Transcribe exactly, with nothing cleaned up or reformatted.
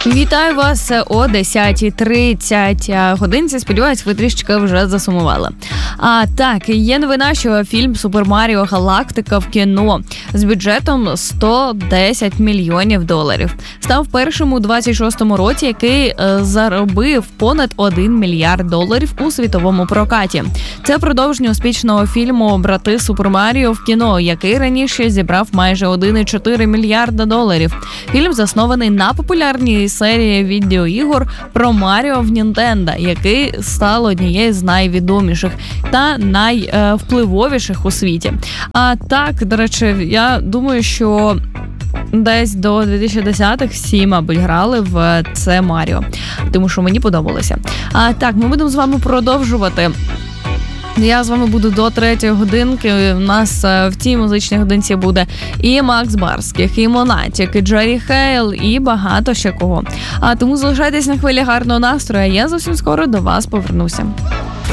Вітаю вас о десята тридцять годинці. Сподіваюсь, ви трішечки вже засумували. А так, є новина, що фільм «Супер Маріо Галактика» в кіно з бюджетом сто десять мільйонів доларів став першим у двадцять шостому році, який е, заробив понад один мільярд доларів у світовому прокаті. Це продовження успішного фільму «Брати Супер Маріо» в кіно, який раніше зібрав майже один цілих чотири мільярда доларів. Фільм заснований на популярній серії відеоігор про Маріо в Нінтендо, який став однією з найвідоміших та найвпливовіших у світі. А так, до речі, я думаю, що десь до дві тисячі десятих всі, мабуть, грали в це Маріо, тому що мені подобалося. А так, ми будемо з вами продовжувати. Я з вами буду до третьої годинки. У нас в цій музичній годинці буде і Макс Барських, і Монатік, і Джері Хейл, і багато ще кого. А тому залишайтесь на хвилі гарного настрою, а я зовсім скоро до вас повернуся.